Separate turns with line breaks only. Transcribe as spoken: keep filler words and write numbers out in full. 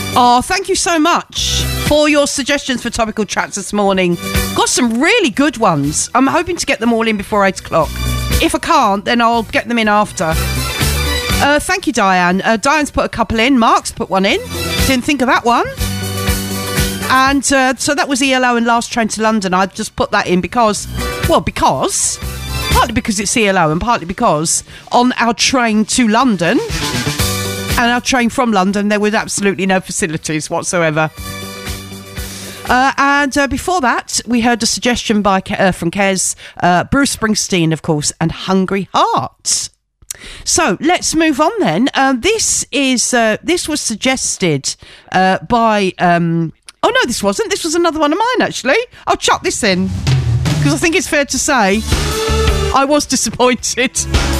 Oh, thank you so much for your suggestions for topical tracks this morning. Got some really good ones. I'm hoping to get them all in before eight o'clock. If I can't, then I'll get them in after. Uh, thank you, Diane. Uh, Diane's put a couple in. Mark's put one in. Didn't think of that one. And uh, so that was E L O and Last Train to London. I just put that in because, well, because, partly because it's E L O and partly because on our train to London and our train from London, there was absolutely no facilities whatsoever. Uh, and uh, before that, we heard a suggestion by uh, from Kez, uh, Bruce Springsteen, of course, and Hungry Hearts. So let's move on then. Um, this is uh, this was suggested uh, by. Um, oh no, this wasn't. This was another one of mine actually. I'll chuck this in because I think it's fair to say I was disappointed.